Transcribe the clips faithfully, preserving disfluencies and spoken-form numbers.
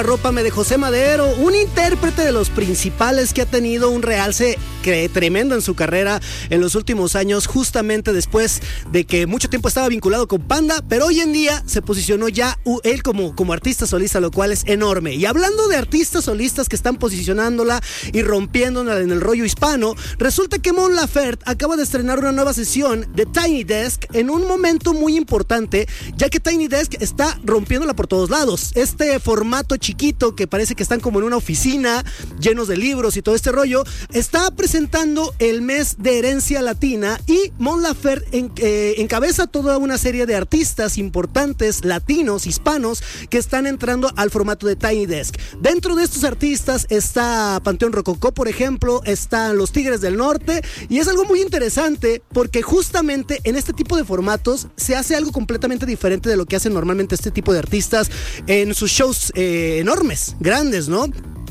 Arrópame de José Madero, un intérprete de los principales que ha tenido un realce que, tremendo en su carrera en los últimos años, justamente después de que mucho tiempo estaba vinculado con Panda, pero hoy en día se posicionó ya uh, él como, como artista solista, lo cual es enorme. Y hablando de artistas solistas que están posicionándola y rompiéndola en el rollo hispano, resulta que Mon Laferte acaba de estrenar una nueva sesión de Tiny Desk en un momento muy importante, ya que Tiny Desk está rompiéndola por todos lados. Este formato chiquito que parece que están como en una oficina llenos de libros y todo este rollo, está presentando el mes de herencia latina y Mon Laferte en, eh, encabeza toda una serie de artistas importantes latinos, hispanos, que están entrando al formato de Tiny Desk. Dentro de estos artistas está Panteón Rococó, por ejemplo, están los Tigres del Norte, y es algo muy interesante porque justamente en este tipo de formatos se hace algo completamente diferente de lo que hacen normalmente este tipo de artistas en sus shows eh, enormes, grandes, ¿no?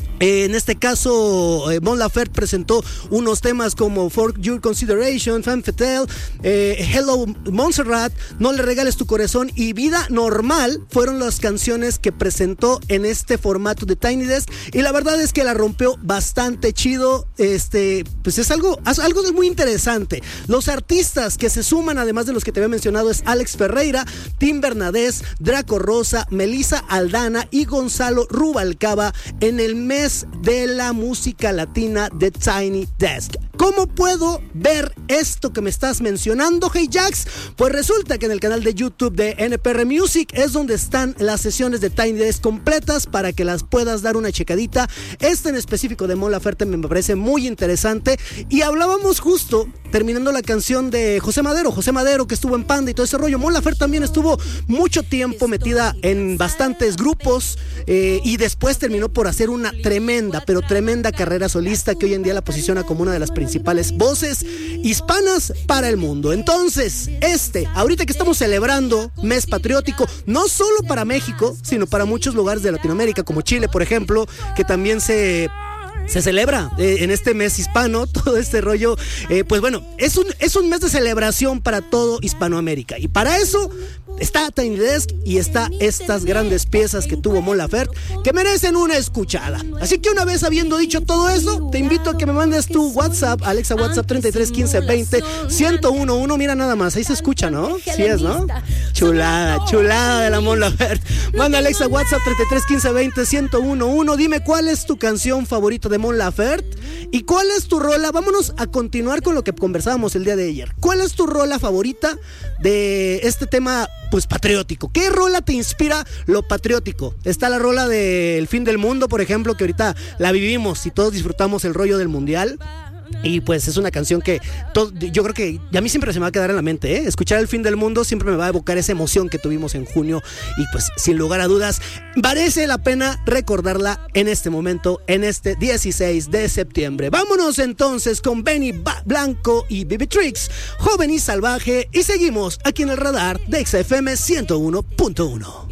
En este caso, eh, Mon Laferte presentó unos temas como For Your Consideration, Femme Fatale, eh, Hello Montserrat, No le regales tu corazón y Vida Normal fueron las canciones que presentó en este formato de Tiny Desk, y la verdad es que la rompió bastante chido. Este, pues es algo, algo muy interesante. Los artistas que se suman, además de los que te había mencionado, es Alex Ferreira, Tim Bernadés, Draco Rosa, Melissa Aldana y Gonzalo Rubalcaba en el mes de la música latina de Tiny Desk. ¿Cómo puedo ver esto que me estás mencionando, Hey Jax? Pues resulta que en el canal de YouTube de N P R Music es donde están las sesiones de Tiny Desk completas para que las puedas dar una checadita. Este en específico de Mon Laferte me parece muy interesante, y hablábamos justo terminando la canción de José Madero, José Madero que estuvo en Panda y todo ese rollo. Mon Laferte también estuvo mucho tiempo metida en bastantes grupos eh, y después terminó por hacer una tremenda, pero tremenda carrera solista que hoy en día la posiciona como una de las principales voces hispanas para el mundo. Entonces, este, ahorita que estamos celebrando mes patriótico, no solo para México, sino para muchos lugares de Latinoamérica, como Chile, por ejemplo, que también se... se celebra eh, en este mes hispano, todo este rollo, eh, pues bueno, es un, es un mes de celebración para todo Hispanoamérica, y para eso está Tiny Desk y está estas grandes piezas que tuvo Mon Laferte que merecen una escuchada. Así que una vez habiendo dicho todo eso, te invito a que me mandes tu WhatsApp, Alexa WhatsApp treinta y tres quince veinte ciento uno, mira nada más, ahí se escucha, ¿no? Sí es, ¿no? Chulada, chulada de la Mon Laferte. Manda Alexa WhatsApp treinta y tres quince veinte ciento uno, dime cuál es tu canción favorita de Mon Laferte y cuál es tu rola. Vámonos a continuar con lo que conversábamos el día de ayer. ¿Cuál es tu rola favorita de este tema, pues, patriótico? ¿Qué rola te inspira lo patriótico? Está la rola del Fin del Mundo, por ejemplo, que ahorita la vivimos y todos disfrutamos el rollo del mundial. Y pues es una canción que todo, yo creo que a mí siempre se me va a quedar en la mente, ¿eh? Escuchar El Fin del Mundo siempre me va a evocar esa emoción que tuvimos en junio, y pues sin lugar a dudas merece la pena recordarla en este momento, en este dieciséis de septiembre. Vámonos entonces con Benny ba- Blanco y Bibi Trix, Joven y Salvaje, y seguimos aquí en el radar de X F M ciento uno punto uno.